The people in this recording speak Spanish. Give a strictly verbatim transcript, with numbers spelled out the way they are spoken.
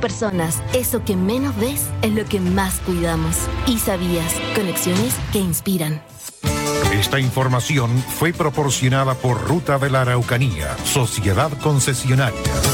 personas. Eso que menos ves es lo que más cuidamos. Y sabías, conexiones que inspiran. Esta información fue proporcionada por Ruta de la Araucanía, Sociedad Concesionaria.